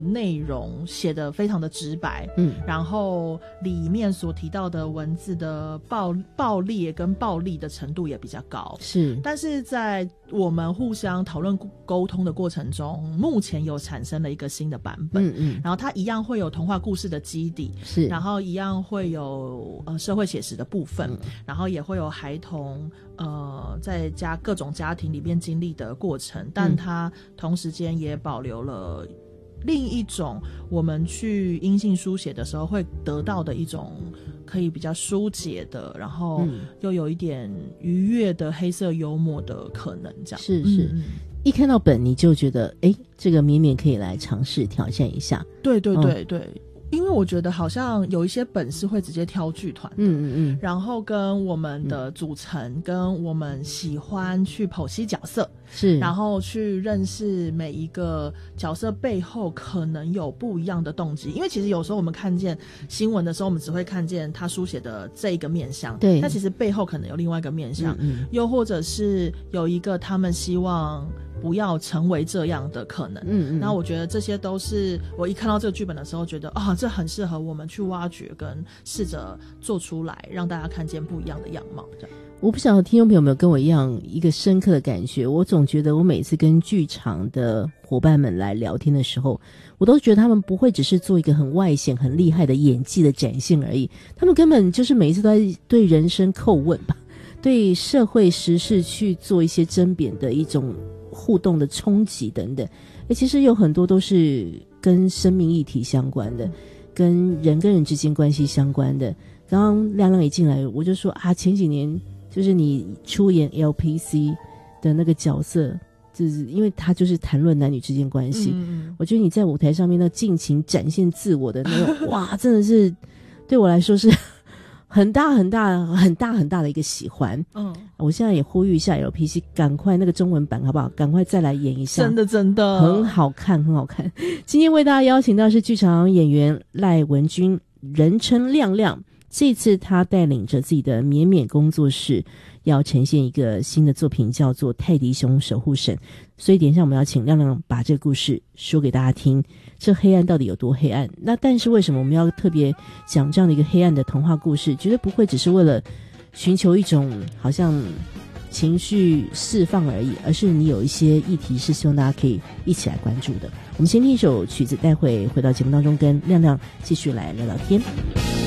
内容写得非常的直白，然后里面所提到的文字的爆裂跟暴力的程度也比较高， 是。 但是在我们互相讨论沟通的过程中，目前有产生了一个新的版本，然后它一样会有童话故事的基底，是，然后一样会有社会写实的部分，然后也会有孩童在各种家庭里边经历的过程，但它同时间也保留了另一种我们去阴性书写的时候会得到的一种可以比较疏解的，然后又有一点愉悦的黑色幽默的可能，这样是。一看到本你就觉得这个绵绵可以来尝试挑战一下。 对，因为我觉得好像有一些本是会直接挑剧团的，然后跟我们的组成，跟我们喜欢去剖析角色，是，然后去认识每一个角色背后可能有不一样的动机。因为其实有时候我们看见新闻的时候，我们只会看见他书写的这一个面向，对，但其实背后可能有另外一个面向，又或者是有一个他们希望不要成为这样的可能，那我觉得这些都是我一看到这个剧本的时候觉得这很适合我们去挖掘跟试着做出来，让大家看见不一样的样貌。这样， 我不晓得听众朋友们有跟我一样一个深刻的感觉，我总觉得我每次跟剧场的伙伴们来聊天的时候，我都觉得他们不会只是做一个很外显很厉害的演技的展现而已，他们根本就是每一次都在对人生叩问吧，对社会时事去做一些争辩的一种互动的冲击等等，其实有很多都是跟生命议题相关的，跟人跟人之间关系相关的。刚刚亮亮一进来我就说前几年就是你出演 LPC 的那个角色，就是因为他就是谈论男女之间关系，我觉得你在舞台上面那尽情展现自我的那种哇，真的是对我来说是很大很大很大很大的一个喜欢。我现在也呼吁一下 LPC 赶快那个中文版好不好，赶快再来演一下， 真的很好看很好看。今天为大家邀请到是剧场演员赖文君，人称亮亮，这次他带领着自己的绵绵工作室要呈现一个新的作品，叫做泰迪熊守护神。所以等一下我们要请亮亮把这个故事说给大家听，这黑暗到底有多黑暗。那但是为什么我们要特别讲这样的一个黑暗的童话故事，绝对不会只是为了寻求一种好像情绪释放而已，而是你有一些议题是希望大家可以一起来关注的。我们先听一首曲子，待会回到节目当中跟亮亮继续来聊聊天。